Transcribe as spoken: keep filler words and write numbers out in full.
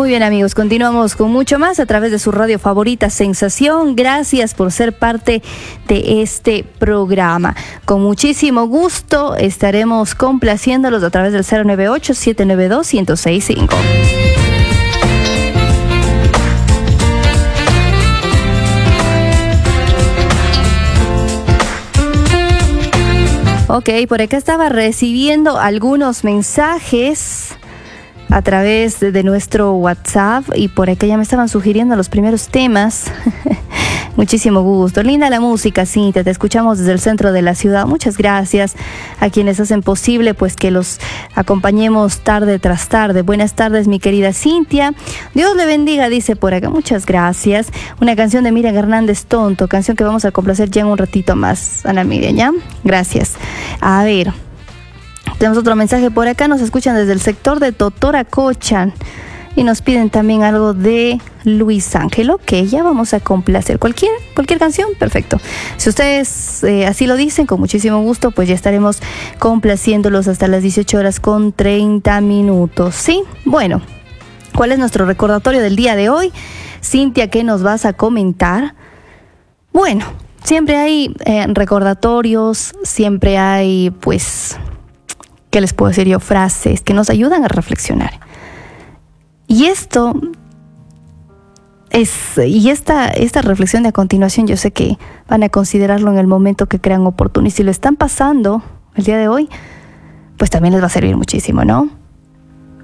Muy bien, amigos, continuamos con mucho más a través de su radio favorita Sensación. Gracias por ser parte de este programa. Con muchísimo gusto estaremos complaciéndolos a través del cero nueve ocho, siete nueve dos, uno cero seis cinco. Ok, por acá estaba recibiendo algunos mensajes a través de, de nuestro WhatsApp y por acá ya me estaban sugiriendo los primeros temas. Muchísimo gusto. Linda la música, Cintia, te escuchamos desde el centro de la ciudad. Muchas gracias a quienes hacen posible pues que los acompañemos tarde tras tarde. Buenas tardes, mi querida Cintia. Dios le bendiga, dice por acá. Muchas gracias. Una canción de Miriam Hernández, Tonto, canción que vamos a complacer ya en un ratito más, Ana Miriam, ¿ya? Gracias. A ver, tenemos otro mensaje por acá. Nos escuchan desde el sector de Totoracocha y nos piden también algo de Luis Ángel. Ok, ya vamos a complacer cualquier, cualquier canción, perfecto. Si ustedes eh, así lo dicen, con muchísimo gusto, pues ya estaremos complaciéndolos hasta las dieciocho horas con treinta minutos, ¿sí? Bueno, ¿cuál es nuestro recordatorio del día de hoy? Cintia, ¿qué nos vas a comentar? Bueno, siempre hay eh, recordatorios, siempre hay, pues, ¿qué les puedo decir yo? Frases que nos ayudan a reflexionar. Y esto es, y esta, esta reflexión de a continuación, yo sé que van a considerarlo en el momento que crean oportuno. Y si lo están pasando el día de hoy, pues también les va a servir muchísimo, ¿no?